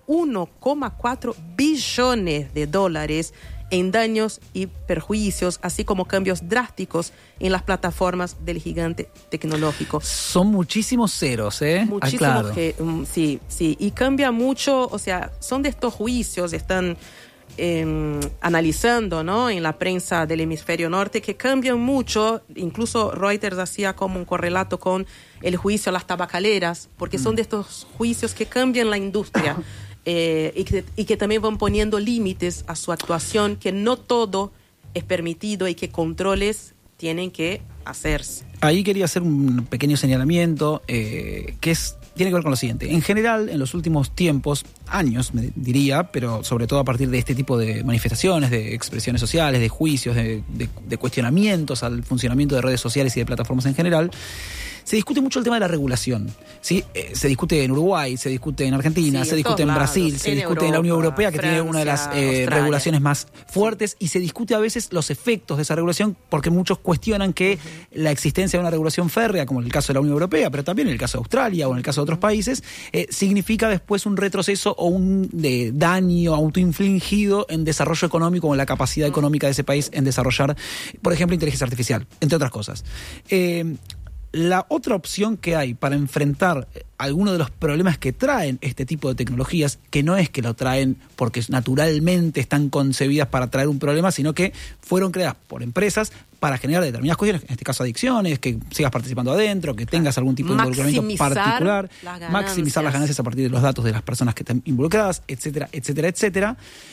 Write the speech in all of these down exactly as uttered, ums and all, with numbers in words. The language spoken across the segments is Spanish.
uno coma cuatro billones de dólares en daños y perjuicios, así como cambios drásticos en las plataformas del gigante tecnológico. Son muchísimos ceros, ¿eh? Muchísimos, ah, claro. que, um, sí, sí, y cambia mucho, o sea, son de estos juicios, están eh, analizando, ¿no?, en la prensa del hemisferio norte, que cambian mucho. Incluso Reuters hacía como un correlato con el juicio a las tabacaleras, porque mm. son de estos juicios que cambian la industria. Eh, y, que, y que también van poniendo límites a su actuación, que no todo es permitido y que controles tienen que hacerse. Ahí quería hacer un pequeño señalamiento eh, que es, tiene que ver con lo siguiente. En general, en los últimos tiempos, años me diría, pero sobre todo a partir de este tipo de manifestaciones, de expresiones sociales, de juicios, de, de, de cuestionamientos al funcionamiento de redes sociales y de plataformas en general, se discute mucho el tema de la regulación, ¿sí? Eh, se discute en Uruguay, se discute en Argentina, sí, se discute en Brasil, lados, se en discute Europa, en la Unión Europea, que Francia, tiene una de las eh, regulaciones más fuertes, sí. y se discute a veces los efectos de esa regulación, porque muchos cuestionan que uh-huh. la existencia de una regulación férrea, como en el caso de la Unión Europea, pero también en el caso de Australia o en el caso de otros uh-huh. países, eh, significa después un retroceso o un de daño autoinfligido en desarrollo económico o en la capacidad uh-huh. económica de ese país en desarrollar, por ejemplo, inteligencia artificial, entre otras cosas. Eh, La otra opción que hay para enfrentar algunos de los problemas que traen este tipo de tecnologías, que no es que lo traen porque naturalmente están concebidas para traer un problema, sino que fueron creadas por empresas para generar determinadas cuestiones, en este caso adicciones, que sigas participando adentro, que tengas algún tipo de involucramiento particular, las maximizar las ganancias a partir de los datos de las personas que están involucradas, etcétera, etcétera, etcétera.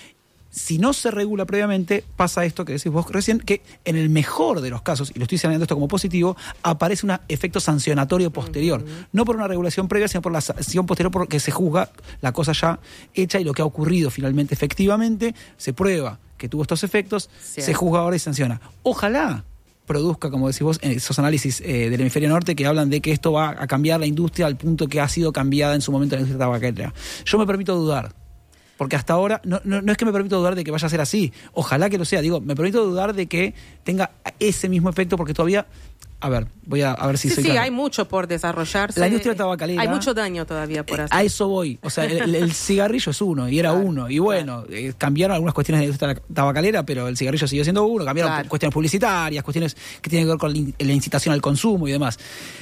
Si no se regula previamente, pasa esto que decís vos recién, que en el mejor de los casos, y lo estoy señalando esto como positivo, aparece un efecto sancionatorio posterior. Uh-huh. No por una regulación previa, sino por la sanción posterior, porque se juzga la cosa ya hecha y lo que ha ocurrido finalmente, efectivamente, se prueba que tuvo estos efectos, sí. se juzga ahora y sanciona. Ojalá produzca, como decís vos, esos análisis eh, del hemisferio norte que hablan de que esto va a cambiar la industria al punto que ha sido cambiada en su momento la industria tabacalera. Yo me permito dudar. Porque hasta ahora, no, no, no es que me permito dudar de que vaya a ser así, ojalá que lo sea, digo, me permito dudar de que tenga ese mismo efecto, porque todavía, a ver, voy a, a ver si sí, soy Sí, claro. hay mucho por desarrollarse. La industria tabacalera... Hay mucho daño todavía por hacer. A eso voy, o sea, el, el cigarrillo es uno, y era claro, uno, y bueno, claro. eh, cambiaron algunas cuestiones de la industria tabacalera, pero el cigarrillo siguió siendo uno, cambiaron claro. cuestiones publicitarias, cuestiones que tienen que ver con la incitación al consumo y demás.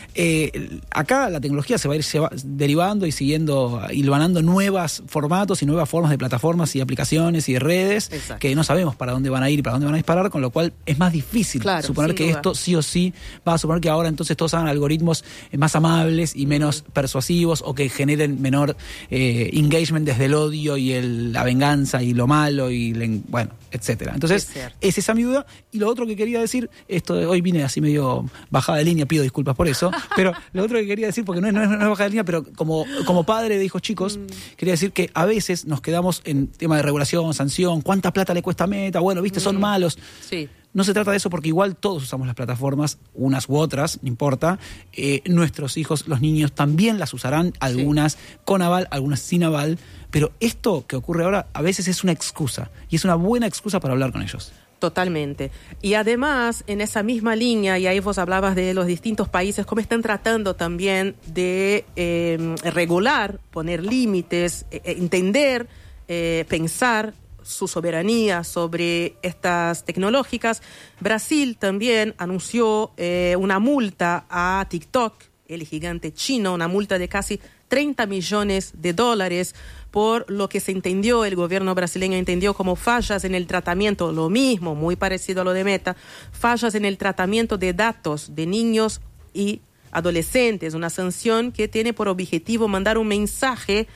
Eh, acá la tecnología se va a ir se va derivando y siguiendo, hilvanando nuevos formatos y nuevas formas de plataformas y aplicaciones y de redes. Exacto. Que no sabemos para dónde van a ir y para dónde van a disparar, con lo cual es más difícil claro, suponer que duda. Esto sí o sí va a suponer que ahora entonces todos hagan algoritmos más amables y menos uh-huh. persuasivos, o que generen menor eh, engagement desde el odio y el, la venganza y lo malo y le, bueno, etcétera. Entonces es, es esa mi duda. Y lo otro que quería decir, esto de hoy vine así medio bajada de línea, pido disculpas por eso. Pero lo otro que quería decir, porque no es, no es, no es baja de línea, pero como, como padre de hijos chicos, mm. quería decir que a veces nos quedamos en tema de regulación, sanción, cuánta plata le cuesta Meta, bueno, viste, son mm. malos. Sí. No se trata de eso, porque igual todos usamos las plataformas, unas u otras, no importa. Eh, nuestros hijos, los niños, también las usarán, algunas sí. con aval, algunas sin aval. Pero esto que ocurre ahora a veces es una excusa, y es una buena excusa para hablar con ellos. Totalmente. Y además, en esa misma línea, y ahí vos hablabas de los distintos países, cómo están tratando también de eh, regular, poner límites, eh, entender, eh, pensar su soberanía sobre estas tecnológicas. Brasil también anunció eh, una multa a TikTok, el gigante chino, una multa de casi treinta millones de dólares por lo que se entendió, el gobierno brasileño entendió como fallas en el tratamiento, lo mismo, muy parecido a lo de Meta, fallas en el tratamiento de datos de niños y adolescentes, una sanción que tiene por objetivo mandar un mensaje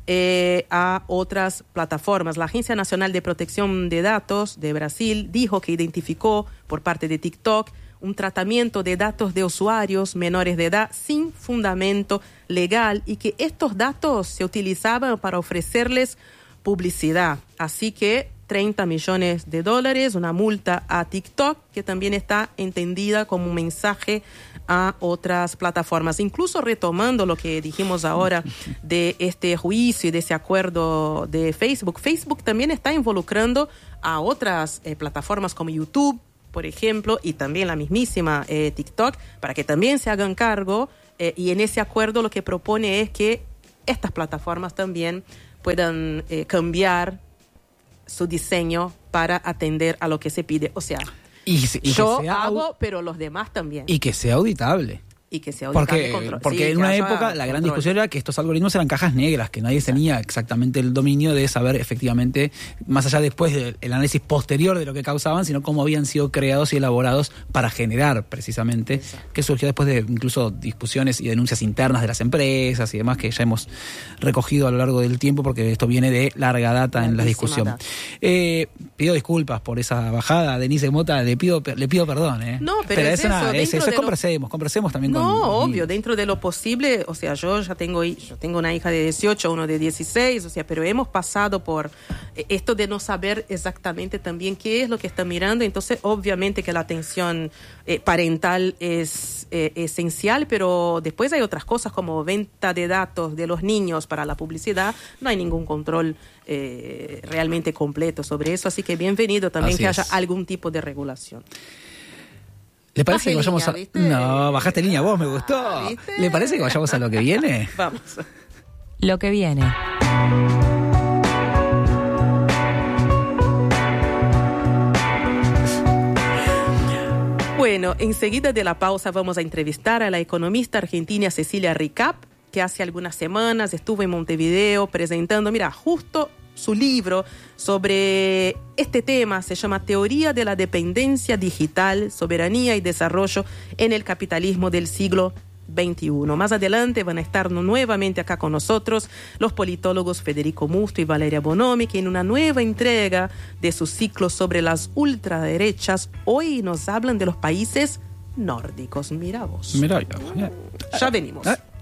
eh, a otras plataformas. La Agencia Nacional de Protección de Datos de Brasil dijo que identificó por parte de TikTok un tratamiento de datos de usuarios menores de edad sin fundamento legal, y que estos datos se utilizaban para ofrecerles publicidad. Así que treinta millones de dólares, una multa a TikTok, que también está entendida como un mensaje a otras plataformas. Incluso retomando lo que dijimos ahora de este juicio y de ese acuerdo de Facebook, Facebook también está involucrando a otras eh, plataformas como YouTube, por ejemplo, y también la mismísima eh, TikTok, para que también se hagan cargo, eh, y en ese acuerdo lo que propone es que estas plataformas también puedan eh, cambiar su diseño para atender a lo que se pide. O sea, y, y yo que sea, hago, pero los demás también. Y que sea auditable. Y que sea auditable. Porque, control. porque sí, en una época época la gran discusión era que estos algoritmos eran cajas negras, que nadie Exacto. tenía exactamente el dominio de saber efectivamente, más allá después del análisis posterior de lo que causaban, sino cómo habían sido creados y elaborados para generar precisamente, Exacto. que surgió después de incluso discusiones y denuncias internas de las empresas y demás que ya hemos recogido a lo largo del tiempo, porque esto viene de larga data en la discusión. Eh, pido disculpas por esa bajada, Denise Mota, le pido le pido perdón. ¿eh? No, pero, pero es, es, una, eso, es eso, lo... conversemos, conversemos también no, con... No, obvio, dentro de lo posible, o sea, yo ya tengo, yo tengo una hija de dieciocho, uno de dieciséis, o sea, pero hemos pasado por esto de no saber exactamente también qué es lo que están mirando, entonces obviamente que la atención eh, parental es eh, esencial, pero después hay otras cosas como venta de datos de los niños para la publicidad, no hay ningún control eh, realmente completo sobre eso, así que bienvenido también así que es. haya algún tipo de regulación. ¿Le parece que vayamos línea, a...? ¿viste? No, bajaste línea vos, me gustó. ¿Viste? ¿Le parece que vayamos a lo que viene? Vamos. Lo que viene. Bueno, enseguida de la pausa vamos a entrevistar a la economista argentina Cecilia Ricap, que hace algunas semanas estuvo en Montevideo presentando, mira, justo su libro sobre este tema, se llama Teoría de la Dependencia Digital, Soberanía y Desarrollo en el Capitalismo del Siglo veintiuno. Más adelante van a estar nuevamente acá con nosotros los politólogos Federico Musto y Valeria Bonomi, que en una nueva entrega de su ciclo sobre las ultraderechas, hoy nos hablan de los países nórdicos. Mira vos. Mira, ya, ya venimos. ¿Eh?